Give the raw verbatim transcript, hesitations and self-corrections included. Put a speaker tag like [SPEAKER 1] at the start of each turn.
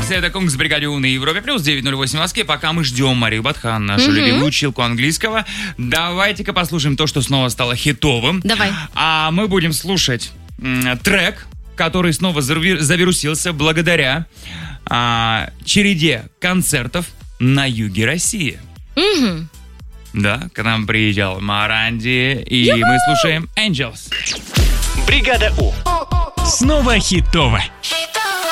[SPEAKER 1] Друзья, это Кунгс в бригаде У на Европе плюс девять ноль восемь в Москве. Пока мы ждем Марию Батхан, нашу mm-hmm. любимую училку английского, давайте-ка послушаем то, что снова стало хитовым.
[SPEAKER 2] Давай.
[SPEAKER 1] А мы будем слушать м- трек, который снова завир- завирусился благодаря а, череде концертов на юге России.
[SPEAKER 2] Mm-hmm.
[SPEAKER 1] Да, к нам приезжал Моранди, и Ю-ху! Мы слушаем Angels.
[SPEAKER 3] Бригада У. Снова хитово.